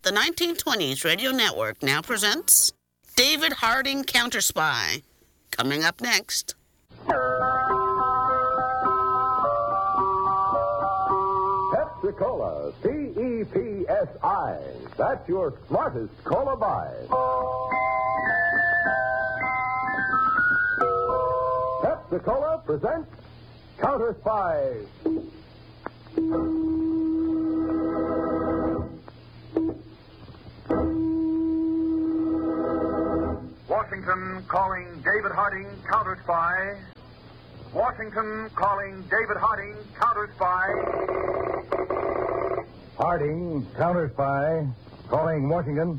The 1920s Radio Network now presents David Harding Counter Spy. Coming up next. Pepsi-Cola, C-E-P-S-I. That's your smartest cola buy. Pepsi-Cola presents Counter Spy. Washington calling David Harding, Counter Spy. Washington calling David Harding, Counter Spy. Harding, Counter Spy, calling Washington.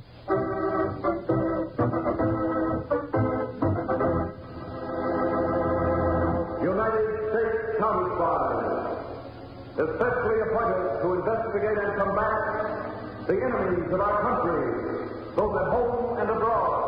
United States Counter Spy, especially appointed to investigate and combat the enemies of our country, both at home and abroad.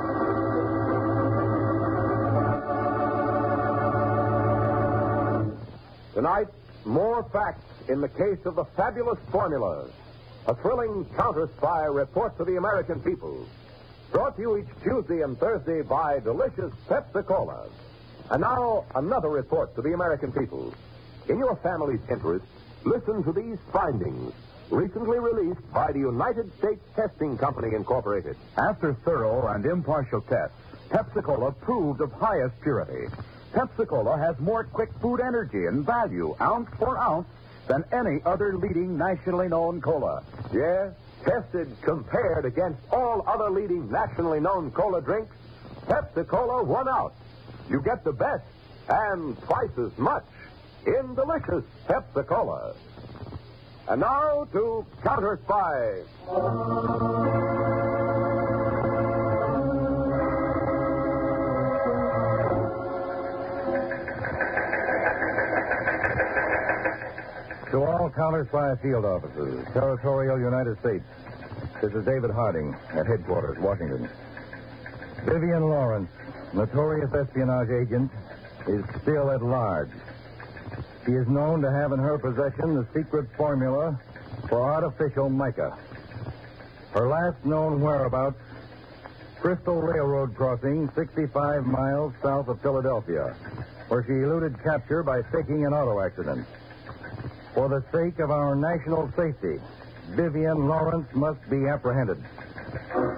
Tonight, more facts in the case of the fabulous formula. A thrilling counter-spy report to the American people. Brought to you each Tuesday and Thursday by delicious Pepsi-Cola. And now, another report to the American people. In your family's interest, listen to these findings, recently released by the United States Testing Company, Incorporated. After thorough and impartial tests, Pepsi-Cola proved of highest purity. Pepsi-Cola has more quick food energy and value, ounce for ounce, than any other leading nationally known cola. Yes, tested, compared against all other leading nationally known cola drinks, Pepsi-Cola won out. You get the best and twice as much in delicious Pepsi-Cola. And now to Counter Spy. To all Counter Spy field officers, Territorial United States, this is David Harding at headquarters, Washington. Vivian Lawrence, notorious espionage agent, is still at large. She is known to have in her possession the secret formula for artificial mica. Her last known whereabouts, Crystal Railroad crossing 65 miles south of Philadelphia, where she eluded capture by faking an auto accident. For the sake of our national safety, Vivian Lawrence must be apprehended.